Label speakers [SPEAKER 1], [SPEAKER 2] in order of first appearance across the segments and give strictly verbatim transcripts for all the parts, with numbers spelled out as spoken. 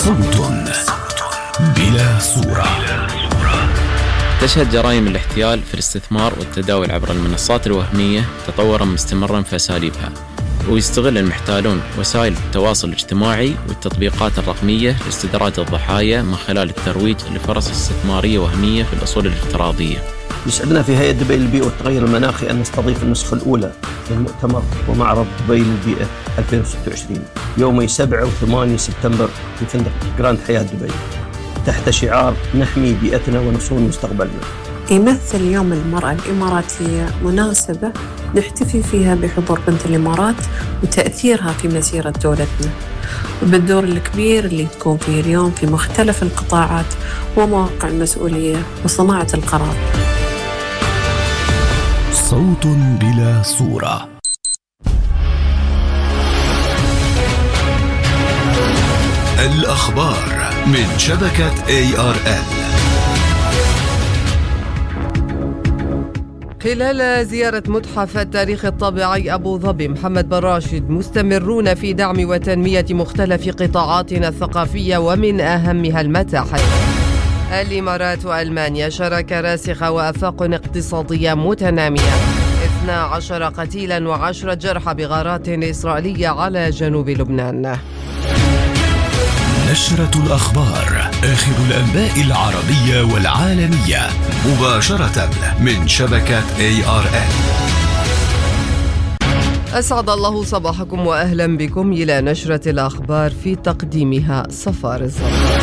[SPEAKER 1] صوت بلا صورة.
[SPEAKER 2] تشهد جرائم الاحتيال في الاستثمار والتداول عبر المنصات الوهمية تطورا مستمرا في أساليبها، ويستغل المحتالون وسائل التواصل الاجتماعي والتطبيقات الرقمية لاستدراج الضحايا من خلال الترويج لفرص استثمارية وهمية في الأصول الافتراضية.
[SPEAKER 3] يسعدنا في هيئة دبي للبيئة والتغير المناخي أن نستضيف النسخة الأولى للمؤتمر ومعرض دبي للبيئة ألفين وستة وعشرين يومي سبعة وثمانية سبتمبر في فندق جراند حياة دبي تحت شعار نحمي بيئتنا ونصون مستقبلنا.
[SPEAKER 4] يمثل يوم المرأة الإماراتية مناسبة نحتفي فيها بحضور بنت الإمارات وتأثيرها في مسيرة دولتنا، وبالدور الكبير اللي تكون فيه اليوم في مختلف القطاعات ومواقع المسؤولية وصناعة القرار.
[SPEAKER 1] صوت بلا صورة. الأخبار من شبكة إيه آر إل.
[SPEAKER 5] خلال زيارة متحف التاريخ الطبيعي أبو ظبي، محمد بن راشد مستمرون في دعم وتنمية مختلف قطاعاتنا الثقافية ومن أهمها المتاحف. الإمارات وألمانيا شراكة راسخة وآفاق اقتصادية متنامية. اثنا عشر قتيلا وعشرة جرحى بغارات إسرائيلية على جنوب لبنان.
[SPEAKER 1] نشرة الأخبار، آخر الأنباء العربية والعالمية مباشرة من شبكة إيه آر إل.
[SPEAKER 5] أسعد الله صباحكم وأهلا بكم إلى نشرة الأخبار في تقديمها صفار الزرقاء.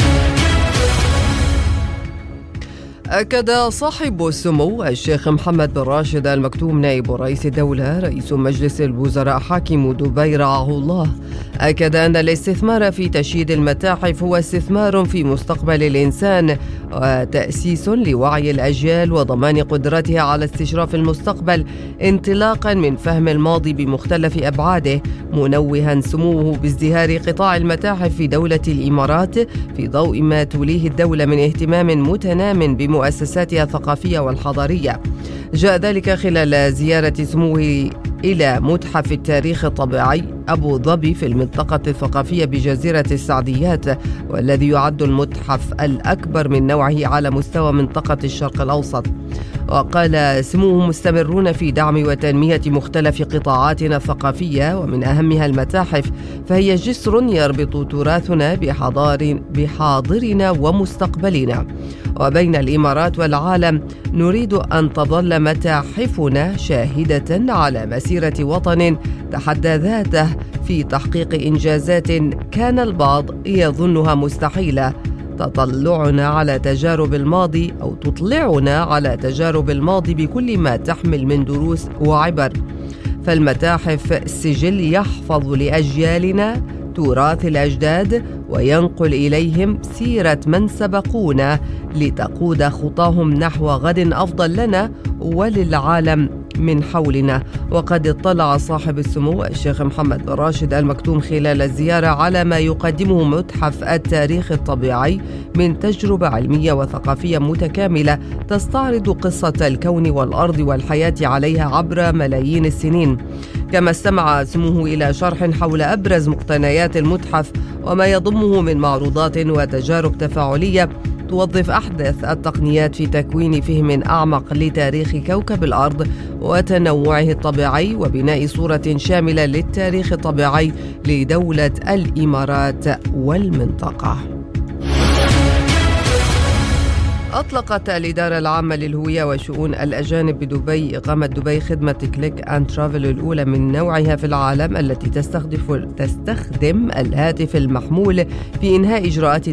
[SPEAKER 5] أكد صاحب السمو الشيخ محمد بن راشد آل مكتوم نائب رئيس الدولة رئيس مجلس الوزراء حاكم دبي رعاه الله، أكد أن الاستثمار في تشييد المتاحف هو استثمار في مستقبل الإنسان وتأسيس لوعي الأجيال وضمان قدرتها على استشراف المستقبل انطلاقا من فهم الماضي بمختلف أبعاده، منوها سموه بازدهار قطاع المتاحف في دولة الإمارات في ضوء ما توليه الدولة من اهتمام متنام بمؤسساتها الثقافية والحضارية. جاء ذلك خلال زيارة سموه إلى متحف التاريخ الطبيعي أبو ظبي في المنطقة الثقافية بجزيرة السعديات، والذي يعد المتحف الأكبر من نوعه على مستوى منطقة الشرق الأوسط. وقال سموه مستمرون في دعم وتنمية مختلف قطاعاتنا الثقافية ومن أهمها المتاحف، فهي جسر يربط تراثنا بحضار بحاضرنا ومستقبلنا. وبين الإمارات والعالم نريد أن تظل متاحفنا شاهدة على مسيرة وطن تحدى ذاته في تحقيق إنجازات كان البعض يظنها مستحيلة، تطلعنا على تجارب الماضي أو تطلعنا على تجارب الماضي بكل ما تحمل من دروس وعبر. فالمتاحف سجل يحفظ لأجيالنا تراث الأجداد وينقل إليهم سيرة من سبقونا لتقود خطاهم نحو غد أفضل لنا وللعالم من حولنا. وقد اطلع صاحب السمو الشيخ محمد بن راشد آل مكتوم خلال الزيارة على ما يقدمه متحف التاريخ الطبيعي من تجربة علمية وثقافية متكاملة تستعرض قصة الكون والأرض والحياة عليها عبر ملايين السنين. كما استمع سموه إلى شرح حول أبرز مقتنيات المتحف وما يضمه من معروضات وتجارب تفاعلية توظف أحدث التقنيات في تكوين فهم أعمق لتاريخ كوكب الأرض وتنوعه الطبيعي وبناء صورة شاملة للتاريخ الطبيعي لدولة الإمارات والمنطقة. أطلقت الإدارة العامة للهوية وشؤون الأجانب بدبي إقامة دبي خدمة كليك أند ترافل الأولى من نوعها في العالم التي تستخدم تستخدم الهاتف المحمول في إنهاء إجراءات